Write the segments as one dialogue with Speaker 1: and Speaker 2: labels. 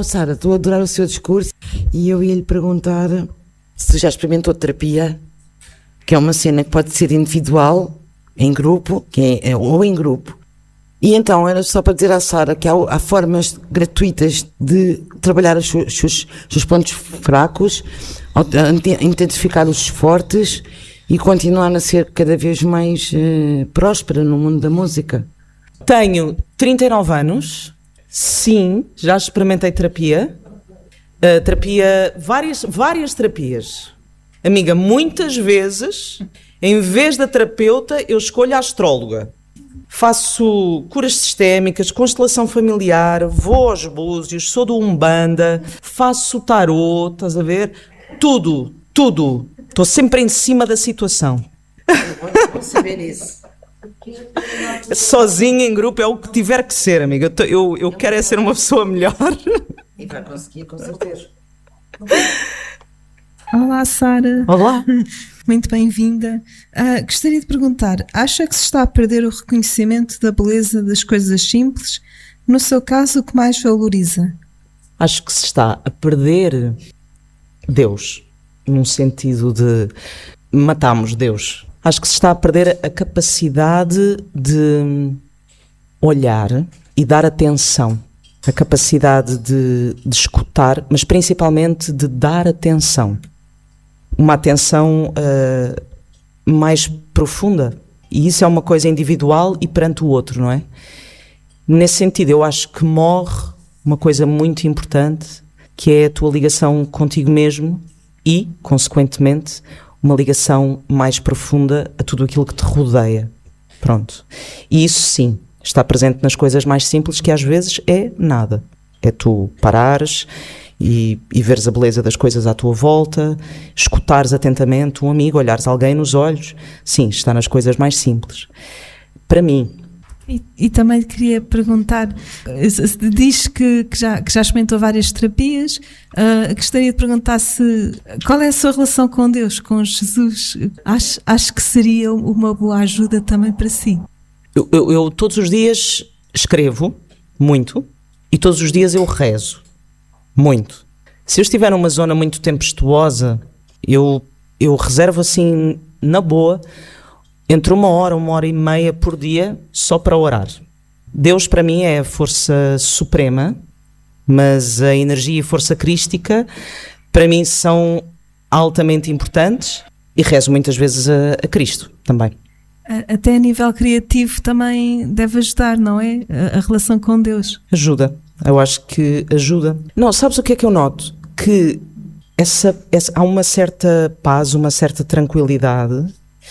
Speaker 1: Oh, Sara, estou a adorar o seu discurso e eu ia lhe perguntar se já experimentou terapia, que é uma cena que pode ser individual, em grupo, ou em grupo. E então era só para dizer à Sara que há formas gratuitas de trabalhar os seus pontos fracos, identificar os fortes e continuar a ser cada vez mais próspera no mundo da música.
Speaker 2: Tenho 39 anos, sim, já experimentei terapia, várias terapias. Amiga, muitas vezes, em vez da terapeuta, eu escolho a astróloga. Faço curas sistémicas, constelação familiar, vou aos búzios, sou do Umbanda, faço tarô, estás a ver? Tudo. Estou sempre em cima da situação.
Speaker 1: Vou saber isso.
Speaker 2: Sozinha, em grupo, é o que tiver que ser, amiga. Eu quero é ser uma pessoa melhor.
Speaker 1: E vai conseguir, com certeza.
Speaker 3: Olá, Sara.
Speaker 2: Olá.
Speaker 3: Muito bem-vinda. Gostaria de perguntar, acha que se está a perder o reconhecimento da beleza das coisas simples? No seu caso, o que mais valoriza?
Speaker 2: Acho que se está a perder Deus, num sentido de matamos Deus. Acho que se está a perder a capacidade de olhar e dar atenção. A capacidade de escutar, mas principalmente de dar atenção. Uma atenção mais profunda. E isso é uma coisa individual e perante o outro, não é? Nesse sentido, eu acho que morre uma coisa muito importante, que é a tua ligação contigo mesmo e, consequentemente, uma ligação mais profunda a tudo aquilo que te rodeia. Pronto. E isso sim, está presente nas coisas mais simples, que às vezes é nada. É tu parares e veres a beleza das coisas à tua volta, escutares atentamente um amigo, olhares alguém nos olhos. Sim, está nas coisas mais simples. Para mim.
Speaker 3: E também queria perguntar, diz que já experimentou várias terapias, gostaria de perguntar qual é a sua relação com Deus, com Jesus? Acho que seria uma boa ajuda também para si.
Speaker 2: Eu todos os dias escrevo muito e todos os dias eu rezo muito. Se eu estiver numa zona muito tempestuosa, eu reservo assim, na boa, entre 1 hora e meia por dia só para orar. Deus para mim é a força suprema, mas a energia e a força crística para mim são altamente importantes e rezo muitas vezes a Cristo também.
Speaker 3: Até a nível criativo também deve ajudar, não é? A relação com Deus.
Speaker 2: Ajuda, eu acho que ajuda. Não, sabes o que é que eu noto? Que há uma certa paz, uma certa tranquilidade.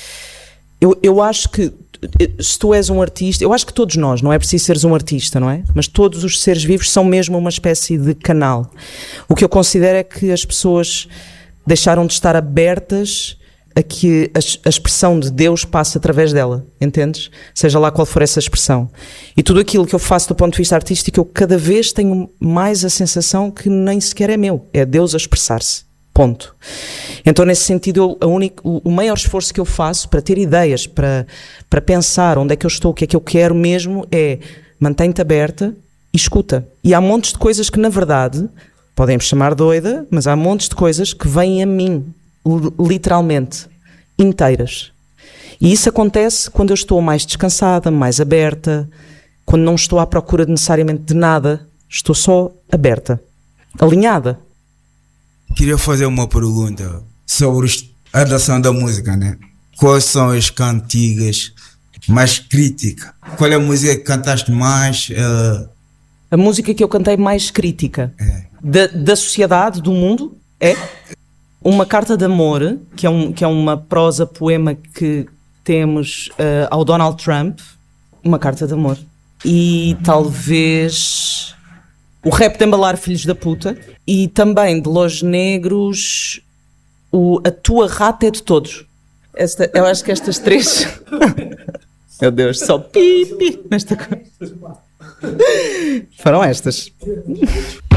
Speaker 2: Eu acho que se tu és um artista, eu acho que todos nós, não é preciso seres um artista, não é? Mas todos os seres vivos são mesmo uma espécie de canal. O que eu considero é que as pessoas deixaram de estar abertas a que a expressão de Deus passe através dela, entendes? Seja lá qual for essa expressão. E tudo aquilo que eu faço do ponto de vista artístico, eu cada vez tenho mais a sensação que nem sequer é meu, é Deus a expressar-se. Ponto. Então, nesse sentido, o maior esforço que eu faço para ter ideias, para pensar onde é que eu estou, o que é que eu quero mesmo, é mantém-te aberta e escuta. E há montes de coisas que, na verdade, podem me chamar doida, mas há montes de coisas que vêm a mim, literalmente, inteiras. E isso acontece quando eu estou mais descansada, mais aberta, quando não estou à procura necessariamente de nada, estou só aberta, alinhada.
Speaker 4: Queria fazer uma pergunta sobre a adoção da música, né? Quais são as cantigas mais críticas? Qual é a música que cantaste mais?
Speaker 2: A música que eu cantei mais crítica da sociedade, do mundo, é Uma Carta de Amor, que é uma prosa poema que temos ao Donald Trump. Uma Carta de Amor. E talvez o Rap de Embalar Filhos da Puta. E também de Los Negros, A Tua Rata é de Todos. Eu acho que estas três... Meu Deus, só pipi nesta coisa. Foram estas.